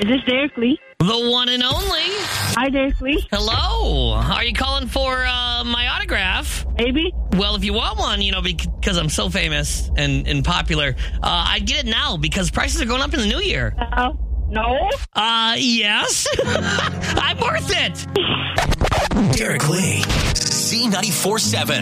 this is Derek Lee. The one and only. Hi, Derek Lee. Hello. Are you calling for my autograph? Maybe. Well, if you want one, because I'm so famous and popular, I'd get it now because prices are going up in the new year. No. Yes. I'm worth it. Derek Lee, Z94.7.